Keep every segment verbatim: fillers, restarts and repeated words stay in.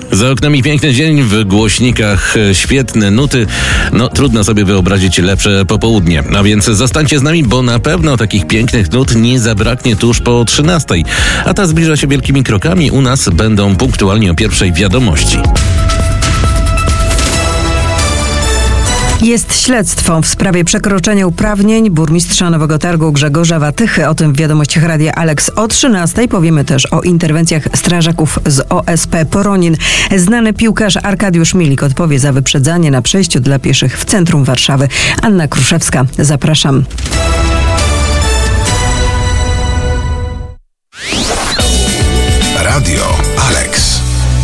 Za oknami piękny dzień, w głośnikach świetne nuty. No, trudno sobie wyobrazić lepsze popołudnie. A więc zostańcie z nami, bo na pewno takich pięknych nut nie zabraknie tuż po trzynastej. A ta zbliża się wielkimi krokami. U nas będą punktualnie o pierwszej wiadomości. Jest śledztwo w sprawie przekroczenia uprawnień burmistrza Nowego Targu Grzegorza Watychy. O tym w wiadomościach Radia Alex o trzynastej. Powiemy też o interwencjach strażaków z O S P Poronin. Znany piłkarz Arkadiusz Milik odpowie za wyprzedzanie na przejściu dla pieszych w centrum Warszawy. Anna Kruszewska, zapraszam. Radio Alex.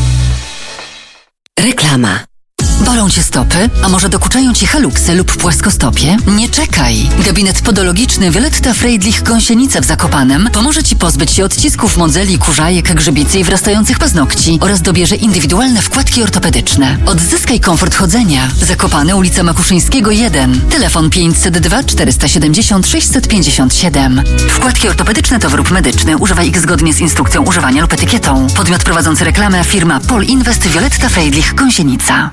Reklama. Bolą cię stopy? A może dokuczają ci haluksy lub płaskostopie? Nie czekaj! Gabinet podologiczny Violetta Freidlich-Gąsienica w Zakopanem pomoże ci pozbyć się odcisków modzeli, kurzajek, grzybicy i wrastających paznokci oraz dobierze indywidualne wkładki ortopedyczne. Odzyskaj komfort chodzenia. Zakopane, ulica Makuszyńskiego jeden. Telefon pięćset dwa czterysta siedemdziesiąt sześćset pięćdziesiąt siedem. Wkładki ortopedyczne to wyrób medyczny. Używaj ich zgodnie z instrukcją używania lub etykietą. Podmiot prowadzący reklamę firma Pol Invest Violetta Freidlich-Gąsienica.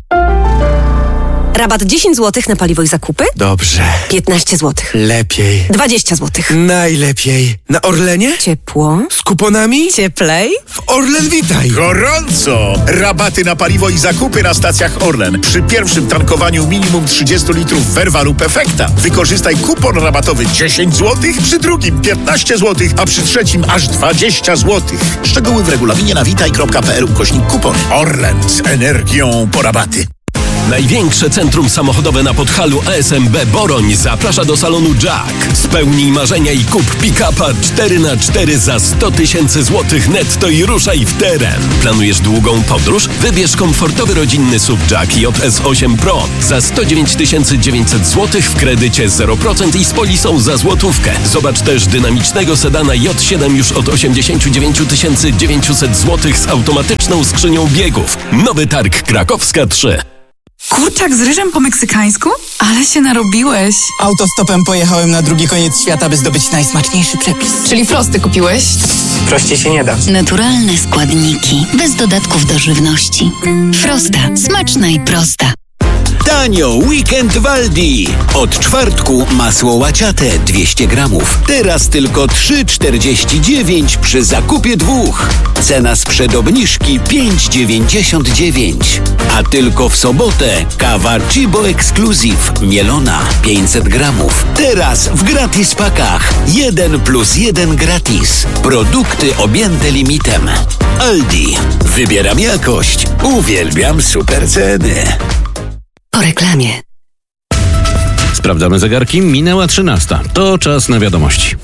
Rabat dziesięć złotych na paliwo i zakupy? Dobrze. piętnaście złotych. Lepiej. dwadzieścia złotych. Najlepiej. Na Orlenie? Ciepło. Z kuponami? Cieplej. W Orlen Witaj. Gorąco! Rabaty na paliwo i zakupy na stacjach Orlen. Przy pierwszym tankowaniu minimum trzydzieści litrów Verva lub Efekta. Wykorzystaj kupon rabatowy dziesięć złotych, przy drugim piętnaście złotych, a przy trzecim aż dwadzieścia złotych. Szczegóły w regulaminie na witaj kropka p l ukośnik kupony. Orlen z energią po rabaty. Największe centrum samochodowe na Podhalu A S M B Boroń zaprasza do salonu Jack. Spełnij marzenia i kup pick-upa cztery na cztery za sto tysięcy złotych netto i ruszaj w teren. Planujesz długą podróż? Wybierz komfortowy rodzinny S U V Jack J S osiem Pro za sto dziewięć tysięcy dziewięćset złotych w kredycie zero procent i z polisą za złotówkę. Zobacz też dynamicznego sedana J siedem już od osiemdziesiąt dziewięć tysięcy dziewięćset złotych z automatyczną skrzynią biegów. Nowy Targ Krakowska trzy. Kurczak z ryżem po meksykańsku? Ale się narobiłeś. Autostopem pojechałem na drugi koniec świata, by zdobyć najsmaczniejszy przepis. Czyli frosty kupiłeś? Prościej się nie da. Naturalne składniki, bez dodatków do żywności. Frosta. Smaczna i prosta. Tanio Weekend w Aldi. Od czwartku masło łaciate dwieście gramów. Teraz tylko trzy czterdzieści dziewięć przy zakupie dwóch. Cena sprzed obniżki pięć dziewięćdziesiąt dziewięć. A tylko w sobotę kawa Chibo Exclusive mielona pięćset gramów. Teraz w gratis pakach. jeden plus jeden gratis. Produkty objęte limitem. Aldi. Wybieram jakość. Uwielbiam super ceny. Po reklamie. Sprawdzamy zegarki. Minęła trzynasta. To czas na wiadomości.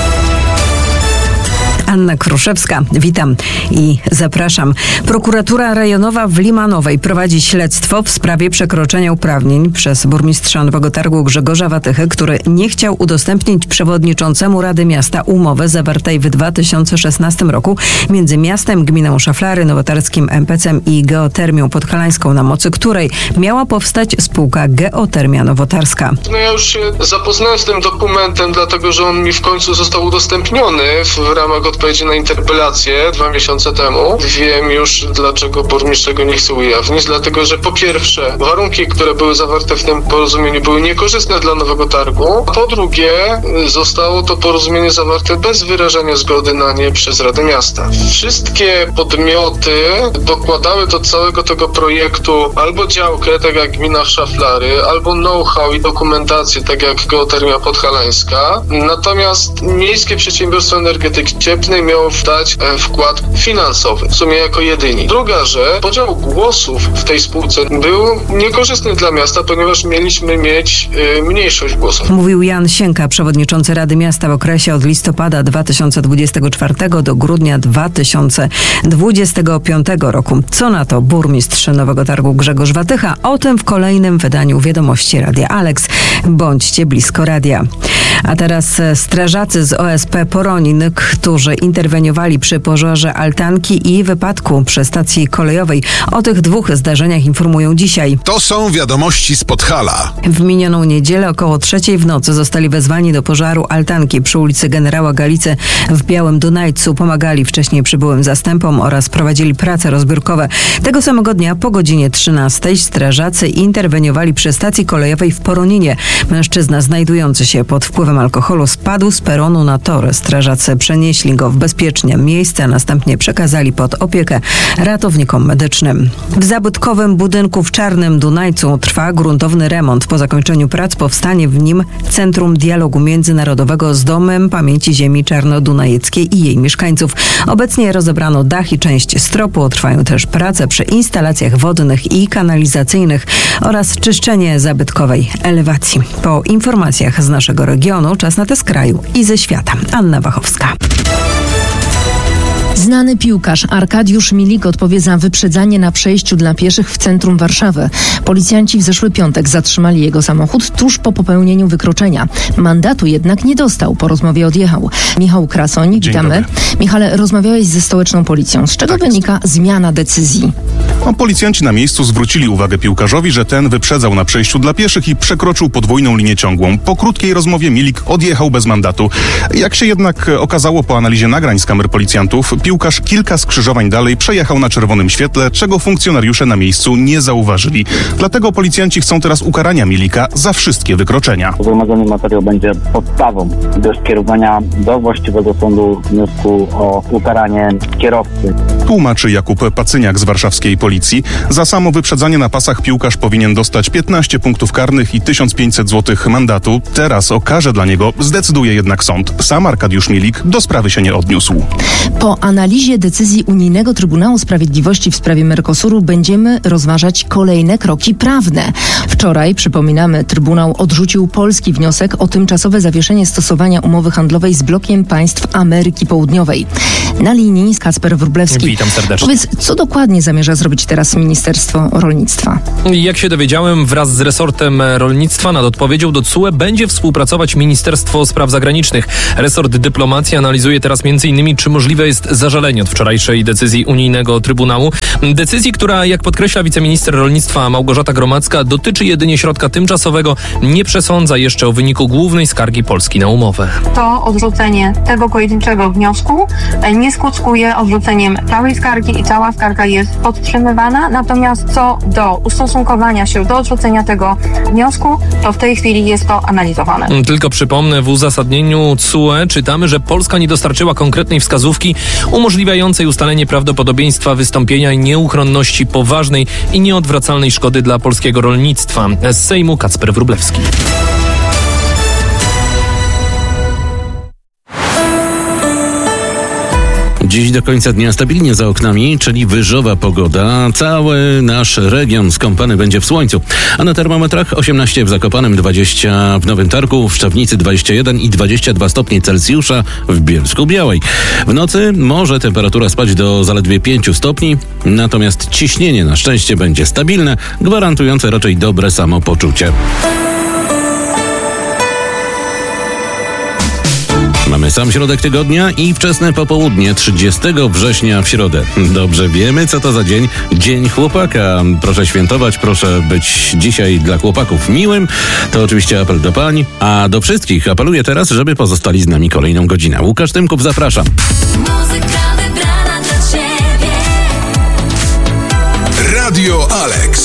Anna Kruszewska, witam i zapraszam. Prokuratura rejonowa w Limanowej prowadzi śledztwo w sprawie przekroczenia uprawnień przez burmistrza Nowego Targu Grzegorza Watychy, który nie chciał udostępnić przewodniczącemu Rady Miasta umowy zawartej w dwa tysiące szesnastym roku między miastem, gminą Szaflary, Nowotarskim em pe cem i Geotermią Podhalańską, na mocy której miała powstać spółka Geotermia Nowotarska. No ja już się zapoznałem z tym dokumentem, dlatego że on mi w końcu został udostępniony w ramach odpowiedzi na interpelację dwa miesiące temu. Wiem już, dlaczego burmistrz tego nie chce ujawnić, dlatego że po pierwsze warunki, które były zawarte w tym porozumieniu, były niekorzystne dla Nowego Targu, a po drugie zostało to porozumienie zawarte bez wyrażenia zgody na nie przez Radę Miasta. Wszystkie podmioty dokładały do całego tego projektu albo działkę, tak jak gmina Szaflary, albo know-how i dokumentację, tak jak Geotermia Podhalańska. Natomiast Miejskie Przedsiębiorstwo Energetyki Cieplnej miało dać wkład finansowy, w sumie jako jedyni. Druga, że podział głosów w tej spółce był niekorzystny dla miasta, ponieważ mieliśmy mieć y, mniejszość głosów. Mówił Jan Sienka, przewodniczący Rady Miasta w okresie od listopada dwa tysiące dwudziestego czwartego do grudnia dwa tysiące dwudziestego piątego roku. Co na to burmistrz Nowego Targu Grzegorz Watycha? O tym w kolejnym wydaniu Wiadomości Radia Alex. Bądźcie blisko radia. A teraz strażacy z O S P Poronin, którzy interweniowali przy pożarze altanki i wypadku przy stacji kolejowej. O tych dwóch zdarzeniach informują dzisiaj. To są wiadomości z Podhala. W minioną niedzielę około trzeciej w nocy zostali wezwani do pożaru altanki przy ulicy Generała Galicy w Białym Dunajcu. Pomagali wcześniej przybyłym zastępom oraz prowadzili prace rozbiórkowe. Tego samego dnia po godzinie trzynastej strażacy interweniowali przy stacji kolejowej w Poroninie. Mężczyzna znajdujący się pod wpływem alkoholu spadł z peronu na tory. Strażacy przenieśli go w bezpieczne miejsce, a następnie przekazali pod opiekę ratownikom medycznym. W zabytkowym budynku w Czarnym Dunajcu trwa gruntowny remont. Po zakończeniu prac powstanie w nim Centrum Dialogu Międzynarodowego z Domem Pamięci Ziemi Czarnodunajeckiej i jej mieszkańców. Obecnie rozebrano dach i część stropu. Trwają też prace przy instalacjach wodnych i kanalizacyjnych oraz czyszczenie zabytkowej elewacji. Po informacjach z naszego regionu czas na te z kraju i ze świata. Anna Wachowska. Znany piłkarz Arkadiusz Milik odpowie za wyprzedzanie na przejściu dla pieszych w centrum Warszawy. Policjanci w zeszły piątek zatrzymali jego samochód tuż po popełnieniu wykroczenia. Mandatu jednak nie dostał. Po rozmowie odjechał. Michał Krasoń, witamy. Michale, rozmawiałeś ze stołeczną policją. Z czego tak wynika zmiana decyzji? No, policjanci na miejscu zwrócili uwagę piłkarzowi, że ten wyprzedzał na przejściu dla pieszych i przekroczył podwójną linię ciągłą. Po krótkiej rozmowie Milik odjechał bez mandatu. Jak się jednak okazało po analizie nagrań z kamer policjantów, piłkarz kilka skrzyżowań dalej przejechał na czerwonym świetle, czego funkcjonariusze na miejscu nie zauważyli. Dlatego policjanci chcą teraz ukarania Milika za wszystkie wykroczenia. Zgromadzony materiał będzie podstawą do skierowania do właściwego sądu wniosku o ukaranie kierowcy. Tłumaczy Jakub Pacyniak z warszawskiej policji. Za samo wyprzedzanie na pasach piłkarz powinien dostać piętnaście punktów karnych i tysiąc pięćset złotych mandatu. Teraz o karze dla niego zdecyduje jednak sąd. Sam Arkadiusz Milik do sprawy się nie odniósł. Po analizie decyzji Unijnego Trybunału Sprawiedliwości w sprawie Mercosuru będziemy rozważać kolejne kroki prawne. Wczoraj, przypominamy, Trybunał odrzucił polski wniosek o tymczasowe zawieszenie stosowania umowy handlowej z blokiem państw Ameryki Południowej. Na linii jest Kacper Wróblewski. Witam serdecznie. Powiedz, co dokładnie zamierza zrobić teraz Ministerstwo Rolnictwa? Jak się dowiedziałem, wraz z resortem rolnictwa nad odpowiedzią do C U E będzie współpracować Ministerstwo Spraw Zagranicznych. Resort dyplomacji analizuje teraz między innymi, czy możliwe jest zażalenie od wczorajszej decyzji Unijnego Trybunału. Decyzji, która, jak podkreśla wiceminister rolnictwa Małgorzata Gromacka, dotyczy jedynie środka tymczasowego, nie przesądza jeszcze o wyniku głównej skargi Polski na umowę. To odrzucenie tego pojedynczego wniosku nie skutkuje odrzuceniem całej skargi i cała skarga jest podtrzymywana. Natomiast co do ustosunkowania się do odrzucenia tego wniosku, to w tej chwili jest to analizowane. Tylko przypomnę, w uzasadnieniu C U E czytamy, że Polska nie dostarczyła konkretnej wskazówki umożliwiającej ustalenie prawdopodobieństwa wystąpienia nieuchronności poważnej i nieodwracalnej szkody dla polskiego rolnictwa. Z Sejmu Kacper Wróblewski. Dziś do końca dnia stabilnie za oknami, czyli wyżowa pogoda. Cały nasz region skąpany będzie w słońcu. A na termometrach osiemnaście w Zakopanem, dwadzieścia w Nowym Targu, w Szczawnicy dwadzieścia jeden i dwadzieścia dwa stopnie Celsjusza w Bielsku-Białej. W nocy może temperatura spać do zaledwie pięciu stopni, natomiast ciśnienie na szczęście będzie stabilne, gwarantujące raczej dobre samopoczucie. Mamy sam środek tygodnia i wczesne popołudnie trzydziestego września w środę. Dobrze wiemy, co to za dzień. Dzień chłopaka. Proszę świętować, proszę być dzisiaj dla chłopaków miłym. To oczywiście apel do pań, a do wszystkich apeluję teraz, żeby pozostali z nami kolejną godzinę. Łukasz Tymków, zapraszam. Radio Alex.